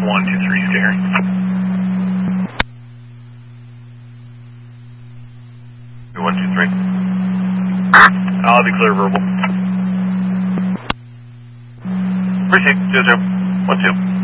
123 Gary. One, two, three. I'll be clear verbal. Received, 2-0. 1-2.